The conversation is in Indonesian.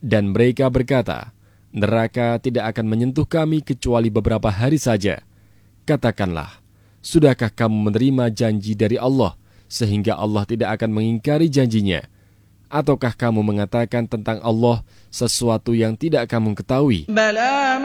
Dan mereka berkata, neraka tidak akan menyentuh kami kecuali beberapa hari saja. Katakanlah, sudahkah kamu menerima janji dari Allah sehingga Allah tidak akan mengingkari janjinya? Ataukah kamu mengatakan tentang Allah sesuatu yang tidak kamu ketahui?